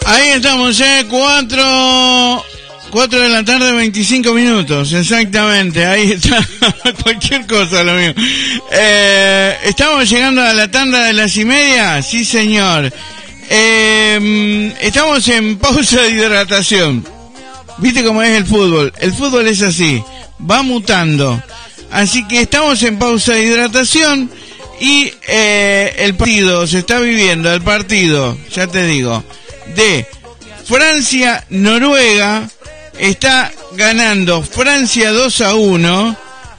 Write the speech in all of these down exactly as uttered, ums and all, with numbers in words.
Ahí estamos, eh, cuatro, cuatro de la tarde, veinticinco minutos, exactamente, ahí está, cualquier cosa lo mío. Eh, estamos llegando a la tanda de las y media, sí señor. Eh, estamos en pausa de hidratación. ¿Viste cómo es el fútbol? El fútbol es así, va mutando. Así que estamos en pausa de hidratación y eh, el partido, se está viviendo el partido, ya te digo, de Francia-Noruega. Está ganando Francia dos a uno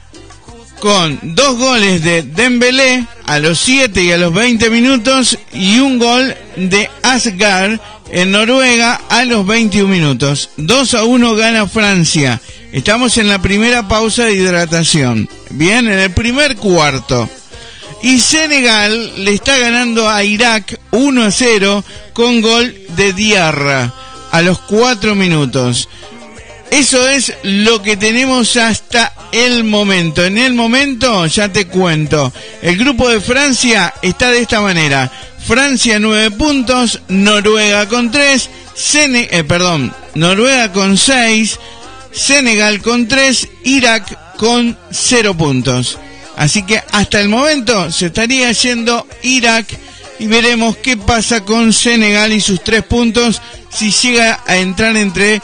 con dos goles de Dembélé a los siete y a los veinte minutos y un gol de Asgard en Noruega a los veintiún minutos. dos a uno gana Francia. Estamos en la primera pausa de hidratación. Bien, en el primer cuarto. Y Senegal le está ganando a Irak uno a cero con gol de Diarra a los cuatro minutos. Eso es lo que tenemos hasta el momento. En el momento, ya te cuento, el grupo de Francia está de esta manera. Francia nueve puntos, Noruega con tres, Sene- eh, perdón, Noruega con seis, Senegal con tres, Irak con cero puntos. Así que hasta el momento se estaría yendo Irak y veremos qué pasa con Senegal y sus tres puntos si llega a entrar entre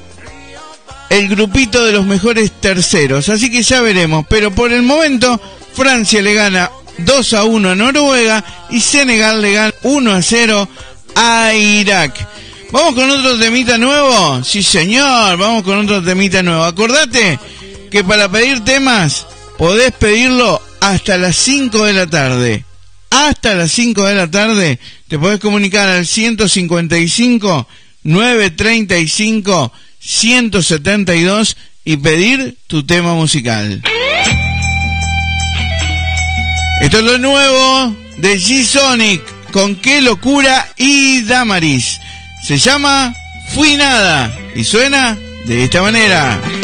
el grupito de los mejores terceros. Así que ya veremos, pero por el momento Francia le gana dos a uno a Noruega y Senegal le gana uno a cero a Irak. ¿Vamos con otro temita nuevo? Sí señor, vamos con otro temita nuevo. Acordate que para pedir temas podés pedirlo hasta las cinco de la tarde. Hasta las cinco de la tarde te podés comunicar al ciento cincuenta y cinco, novecientos treinta y cinco, ciento setenta y dos y pedir tu tema musical. Esto es lo nuevo de G-Sonic con Qué Locura y Damaris. Se llama Fui Nada y suena de esta manera.